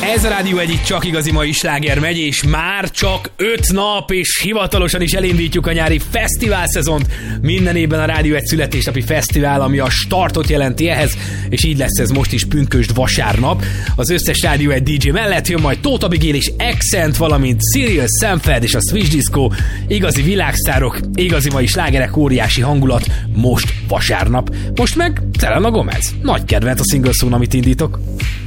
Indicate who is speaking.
Speaker 1: Ez a Rádió Egy, itt csak igazi mai sláger megy, és már csak 5 nap, és hivatalosan is elindítjuk a nyári fesztivál szezont. Minden évben a Rádió Egy születésnapi fesztivál, ami a startot jelenti ehhez, és így lesz ez most is pünkösd vasárnap. Az összes Rádió Egy DJ mellett jön majd Tóth Abigail és Accent, valamint Cyril Sanford és a Switch Disco. Igazi világsztárok, igazi mai slágerek, óriási hangulat most vasárnap. Most meg Selena Gomez. Nagy kedvenc a single szón, amit indítok.